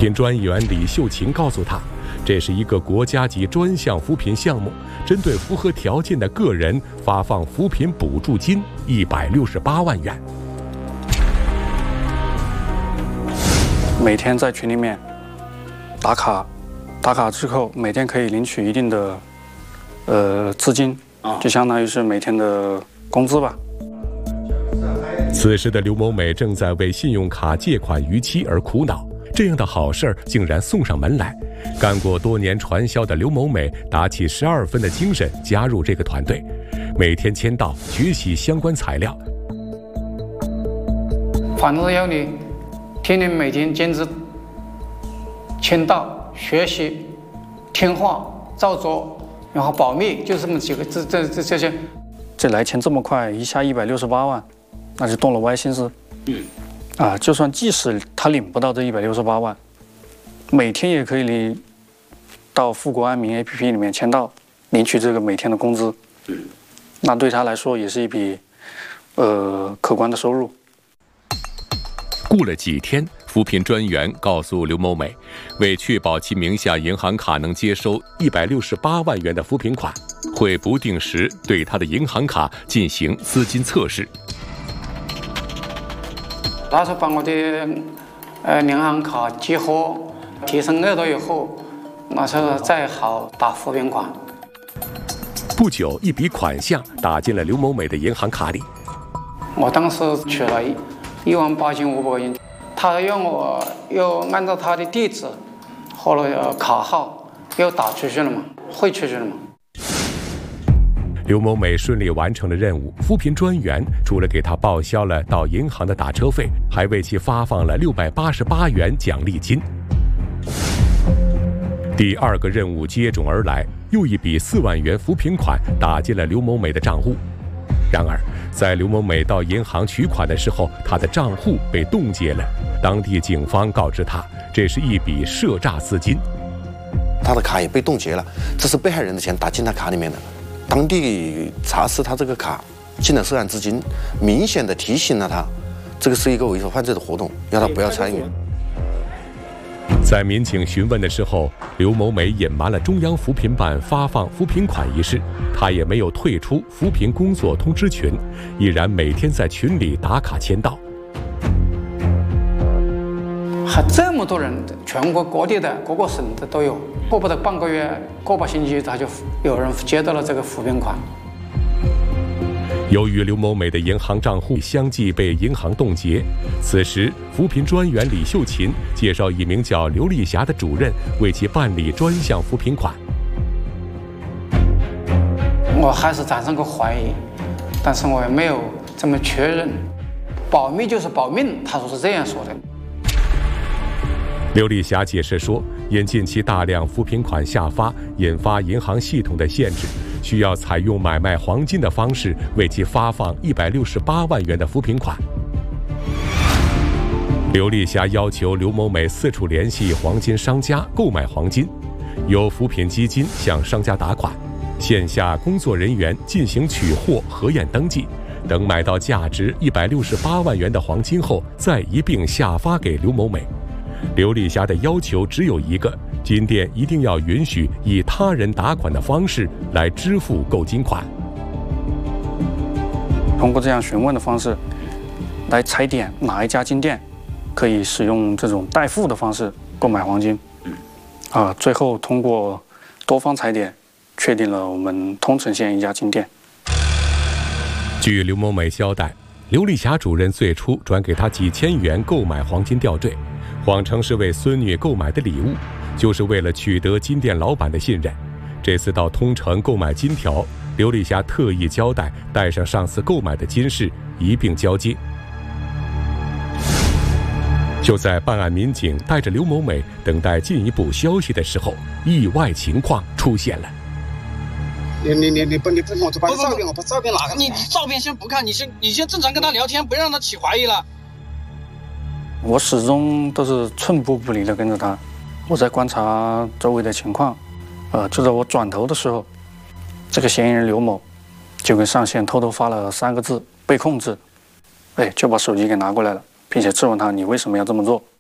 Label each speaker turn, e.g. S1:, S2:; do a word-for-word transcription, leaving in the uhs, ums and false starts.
S1: 品专员李秀琴告诉他，这是一个国家级专项扶贫项目，针对符合条件的个人发放扶贫补助金一百六十八万元。
S2: 每天在群里面打卡，打卡之后每天可以领取一定的呃资金，就相当于是每天的工资吧。
S1: 此时的刘某美正在为信用卡借款逾期而苦恼，这样的好事儿竟然送上门来。干过多年传销的刘某美打起十二分的精神加入这个团队，每天签到学习相关材料。
S3: 反正要你天天每天坚持签到、学习、听话、照做，然后保密，就这么几个这这这这些。
S2: 这来钱这么快，一下一百六十八万，那就动了歪心思。嗯，啊，就算即使他领不到这一百六十八万，每天也可以领到富国安民 A P P 里面签到，领取这个每天的工资。嗯，那对他来说也是一笔呃可观的收入。
S1: 过了几天，扶贫专员告诉刘某美，为确保其名下银行卡能接收一百六十八万元的扶贫款，会不定时对他的银行卡进行资金测试。
S3: 他说把我的呃银行卡激活，提升额度以后，那时候再好打扶贫款。
S1: 不久，一笔款项打进了刘某美的银行卡里。
S3: 我当时取了一一万八千五百块钱，他让我又按照他的地址，后来卡号又打出去了嘛，汇出去了嘛。
S1: 刘某美顺利完成了任务，扶贫专员除了给他报销了到银行的打车费，还为其发放了六百八十八元奖励金。第二个任务接踵而来，又一笔四万元扶贫款打进了刘某美的账户。然而，在刘某美到银行取款的时候，她的账户被冻结了。当地警方告知她，这是一笔涉诈资金。
S4: 她的卡也被冻结了，这是被害人的钱打进她卡里面的。当地查实她这个卡进了涉案资金，明显的提醒了她，这个是一个违法犯罪的活动，要她不要参与。
S1: 在民警询问的时候，刘某美隐瞒了中央扶贫办发放扶贫款一事，她也没有退出扶贫工作通知群，依然每天在群里打卡签到。
S3: 还这么多人，全国各地的各个省的都有，过不得半个月、个把星期，他就有人接到了这个扶贫款。
S1: 由于刘某美的银行账户相继被银行冻结，此时扶贫专员李秀琴介绍一名叫刘丽霞的主任为其办理专项扶贫款。
S3: 我还是产生过怀疑，但是我也没有这么确认。保密就是保命，他说是这样说的。
S1: 刘丽霞解释说，因近期大量扶贫款下发，引发银行系统的限制，需要采用买卖黄金的方式为其发放一百六十八万元的扶贫款。刘丽霞要求刘某美四处联系黄金商家购买黄金，由扶贫基金向商家打款，线下工作人员进行取货核验登记，等买到价值一百六十八万元的黄金后，再一并下发给刘某美。刘丽霞的要求只有一个，金店一定要允许以他人打款的方式来支付购金款。
S2: 通过这样询问的方式来踩点哪一家金店可以使用这种代付的方式购买黄金。啊，最后通过多方踩点，确定了我们通城县一家金店。
S1: 据刘某美交代，刘丽霞主任最初转给她几千元购买黄金吊坠，谎称是为孙女购买的礼物，就是为了取得金店老板的信任。这次到通城购买金条，刘丽霞特意交代带上上次购买的金饰一并交接。就在办案民警带着刘某美等待进一步消息的时候，意外情况出现了。
S5: 你你你你不你不我就把照片我把照片拿开。
S6: 你照片先不看，你先你先正常跟他聊天，不要让他起怀疑了。
S2: 我始终都是寸步不离的跟着他，我在观察周围的情况。呃，就在我转头的时候，这个嫌疑人刘某就跟上线偷偷发了三个字“被控制”，哎，就把手机给拿过来了，并且质问他你为什么要这么做。